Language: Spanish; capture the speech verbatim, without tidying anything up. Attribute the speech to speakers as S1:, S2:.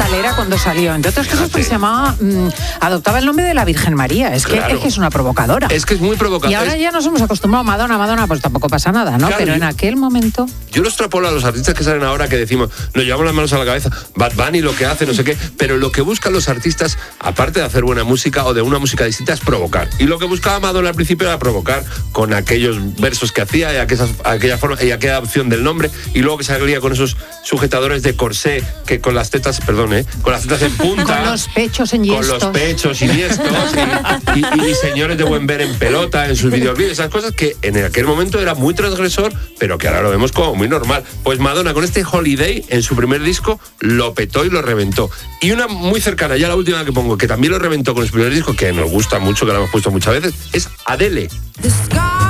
S1: escandalera cuando salió. Entre otras cosas, pues se llamaba, mmm, adoptaba el nombre de la Virgen María. Es que, claro. es que es una provocadora.
S2: Es que es muy provocadora.
S1: Y ahora
S2: es...
S1: ya nos hemos acostumbrado a Madonna, Madonna, pues tampoco pasa nada, ¿no? Claro, Pero yo, en aquel momento...
S2: Yo lo extrapolo a los artistas que salen ahora que decimos, nos llevamos las manos a la cabeza, Bad Bunny lo que hace, no sé qué, pero lo que buscan los artistas, aparte de hacer buena música o de una música distinta, es provocar. Y lo que buscaba Madonna al principio era provocar con aquellos versos que hacía y aquella, aquella forma y aquella opción del nombre, y luego que salía con esos sujetadores de corsé que con las tetas, perdón, ¿eh? con las tetas en punta,
S1: con los pechos enhiestos,
S2: con los pechos iniestos y, y, y señores de buen ver en pelota en sus videoclips, esas cosas que en aquel momento era muy transgresor, pero que ahora lo vemos como muy normal. Pues Madonna con este Holiday en su primer disco lo petó y lo reventó. Y una muy cercana, ya la última que pongo, que también lo reventó con su primer disco, que nos gusta mucho, que lo hemos puesto muchas veces, es Adele.